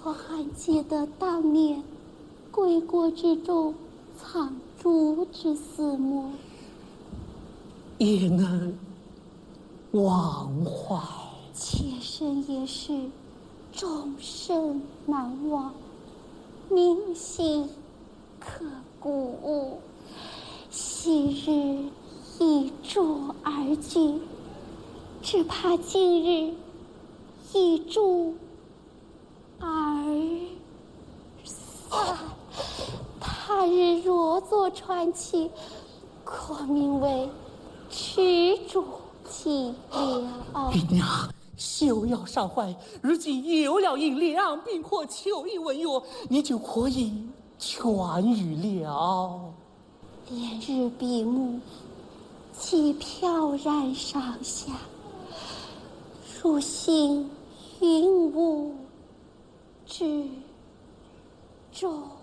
我还记得当年归国之中藏珠之四幕， 也能忘怀。 妾身也是终身难忘，铭心刻骨。昔日一珠而居，只怕今日一珠而散。他日若作传奇，可名为驱逐伎了。 姨娘，休要伤怀，如今有了银两，并可求医问药，你就可以痊愈了。 连日闭目，即飘然上下，如行云雾之中。